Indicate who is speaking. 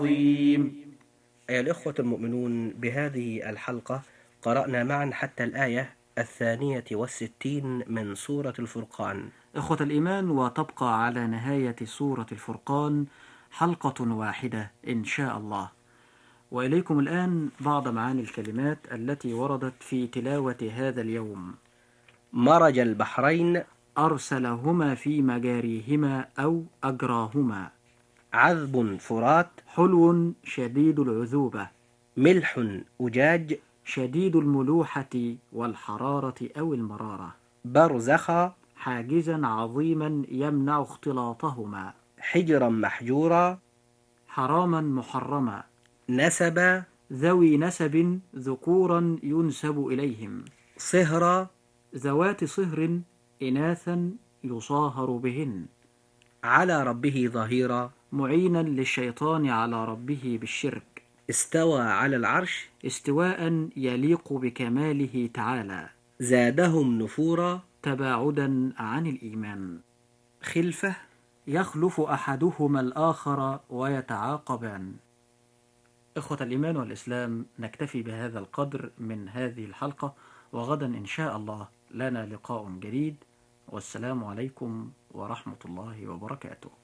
Speaker 1: عظيم.
Speaker 2: أيها الإخوة المؤمنون، بهذه الحلقة قرأنا معا حتى الآية 62 من سورة الفرقان.
Speaker 1: إخوة الإيمان، وتبقى على نهاية سورة الفرقان حلقة واحدة إن شاء الله. وإليكم الآن بعض معاني الكلمات التي وردت في تلاوة هذا اليوم.
Speaker 2: مرج البحرين،
Speaker 1: أرسلهما في مجاريهما أو أجراهما.
Speaker 2: عذب فرات،
Speaker 1: حلو شديد العذوبة.
Speaker 2: ملح أجاج،
Speaker 1: شديد الملوحة والحرارة أو المرارة.
Speaker 2: برزخا،
Speaker 1: حاجزا عظيما يمنع اختلاطهما.
Speaker 2: حجرا محجورا،
Speaker 1: حراما محرما.
Speaker 2: نسبا،
Speaker 1: ذوي نسب ذكورا ينسب إليهم.
Speaker 2: صهرا،
Speaker 1: ذوات صهر إناثا يصاهر بهن.
Speaker 2: على ربه ظهيرا،
Speaker 1: معينا للشيطان على ربه بالشرك.
Speaker 2: استوى على العرش،
Speaker 1: استواء يليق بكماله تعالى.
Speaker 2: زادهم نفورا،
Speaker 1: تباعدا عن الإيمان.
Speaker 2: خلفة،
Speaker 1: يخلف أحدهما الآخر ويتعاقبان. إخوة الإيمان والإسلام، نكتفي بهذا القدر من هذه الحلقة، وغدا إن شاء الله لنا لقاء جديد، والسلام عليكم ورحمة الله وبركاته.